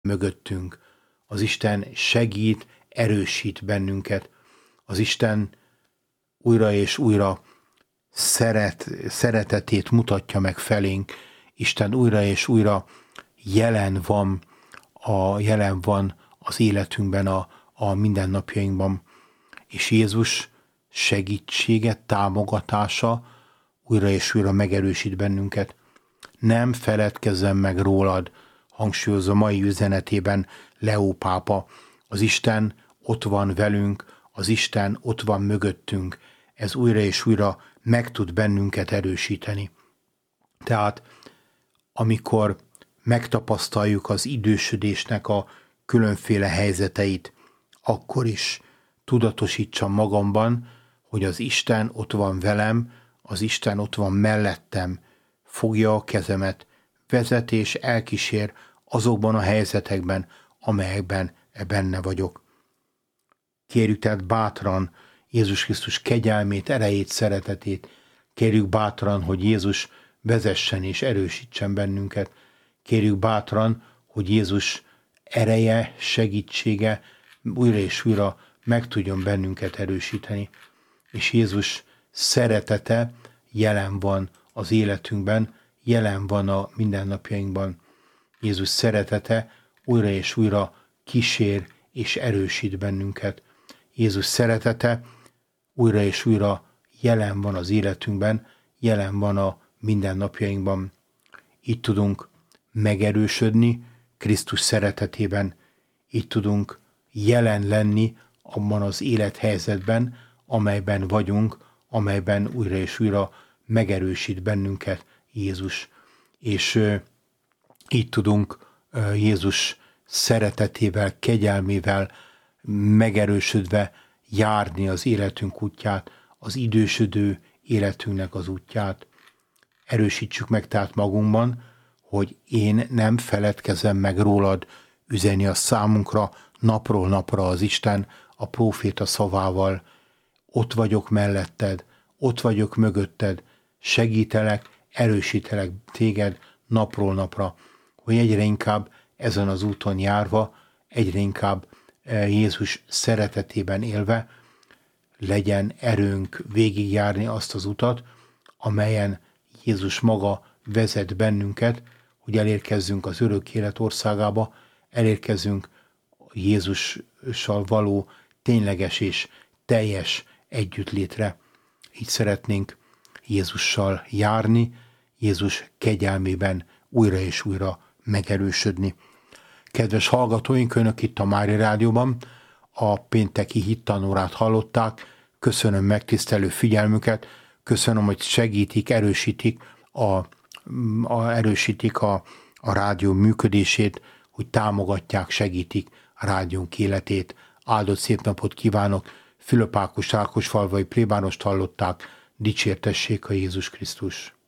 mögöttünk. Az Isten segít, erősít bennünket. Az Isten újra és újra szeretetét mutatja meg felénk. Isten újra és újra jelen van az életünkben, a mindennapjainkban. És Jézus segítsége, támogatása újra és újra megerősít bennünket. Nem feledkezzem meg rólad, hangsúlyozza mai üzenetében Leó pápa. Az Isten ott van velünk, az Isten ott van mögöttünk. Ez újra és újra meg tud bennünket erősíteni. Tehát amikor megtapasztaljuk az idősödésnek a különféle helyzeteit, akkor is tudatosítsam magamban, hogy az Isten ott van velem, az Isten ott van mellettem, fogja a kezemet, vezet és elkísér azokban a helyzetekben, amelyekben benne vagyok. Kérjük tehát bátran Jézus Krisztus kegyelmét, erejét, szeretetét. Kérjük bátran, hogy Jézus vezessen és erősítsen bennünket. Kérjük bátran, hogy Jézus ereje, segítsége újra és újra meg tudjon bennünket erősíteni. És Jézus szeretete jelen van az életünkben, jelen van a mindennapjainkban. Jézus szeretete újra és újra kísér és erősít bennünket. Jézus szeretete újra és újra jelen van az életünkben, jelen van a mindennapjainkban. Így tudunk megerősödni Krisztus szeretetében, így tudunk jelen lenni abban az élethelyzetben, amelyben vagyunk, amelyben újra és újra megerősít bennünket Jézus. És így tudunk Jézus szeretetével, kegyelmével megerősödve járni az életünk útját, az idősödő életünknek az útját. Erősítsük meg tehát magunkban, hogy én nem feledkezem meg rólad, üzeni a számunkra napról napra az Isten a próféta szavával. Ott vagyok melletted, ott vagyok mögötted, segítelek, erősítelek téged napról napra, hogy egyre inkább ezen az úton járva, egyre inkább Jézus szeretetében élve legyen erőnk végigjárni azt az utat, amelyen Jézus maga vezet bennünket, hogy elérkezzünk az örök élet országába, elérkezzünk Jézussal való tényleges és teljes együttlétre. Így szeretnénk Jézussal járni, Jézus kegyelmében újra és újra megerősödni. Kedves hallgatóink, önök itt a Mária Rádióban a pénteki hittanórát hallották. Köszönöm megtisztelő figyelmüket, köszönöm, hogy segítik, erősítik a rádió működését, hogy támogatják, segítik a rádiónk életét. Áldott szép napot kívánok! Fülöp Ákos Ákosfalvai plébánost hallották, dicsértessék a Jézus Krisztus!